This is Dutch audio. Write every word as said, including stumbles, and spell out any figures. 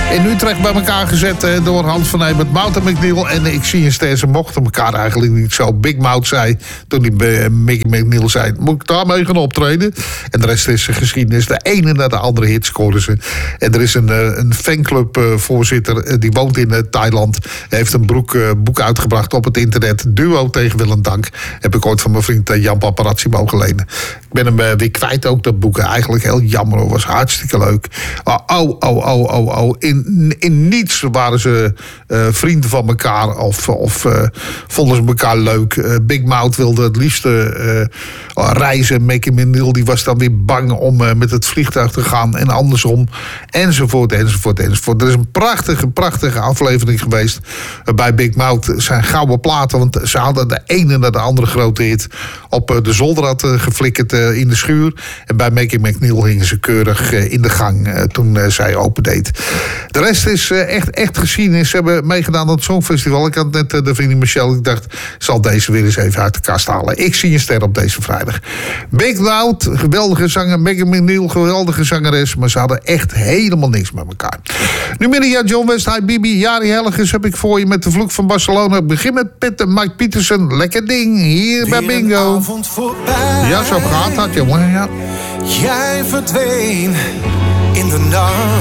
in Utrecht bij elkaar gezet uh, door Hans van Heem met Mout en McNeil. En ik zie een ster, ze mochten elkaar eigenlijk niet zo. Big Mouth zei, toen die uh, Mickey McNeil zei, moet ik daarmee gaan optreden? En de rest is geschiedenis. De ene naar de andere hit scoren ze. En er is een, uh, een fanclubvoorzitter, uh, die woont in uh, Thailand. Heeft een broek, uh, boek uitgebracht op het internet. Duo tegen Willem Dank. Heb ik ooit van mijn vriend uh, Jan Paparazzi mogen lenen. Ik ben hem uh, weer kwijt ook, dat boek. Eigenlijk heel jammer, hoor. Was hartstikke leuk. Oh, oh, oh, oh, oh. oh. In, in niets waren ze uh, vrienden van elkaar of, of uh, vonden ze elkaar leuk. Uh, Big Mouth wilde het liefste uh, reizen. Mickey McNeil die was dan weer bang om uh, met het vliegtuig te gaan en andersom. Enzovoort, enzovoort, enzovoort. Er is een prachtige, prachtige aflevering geweest uh, bij Big Mouth. Zijn gouden platen, want ze hadden de ene naar de andere grote hit op uh, de zolderrad uh, geflikkerd uh, in de schuur. En bij Mickey McNeil hingen ze keurig uh, in de gang uh, toen uh, zij opendeed. De rest is uh, echt, echt geschiedenis. Ze hebben meegedaan aan het Songfestival. Ik had net uh, de vriendin Michelle. Ik dacht, zal deze weer eens even uit de kast halen. Ik zie een ster op deze vrijdag. Big Mouth, geweldige zanger. Mickey McNeil, geweldige zangeres. Maar ze hadden echt helemaal niks met elkaar. Nu midden, ja, John West, Hi Bibi, Jari Helgers heb ik voor je met de Vloek van Barcelona. Ik begin met Pet, Mike Pietersen. Lekker ding, hier weer bij Bingo. Ja, zo gaat dat, jongen. Ja. Jij verdween in de nacht.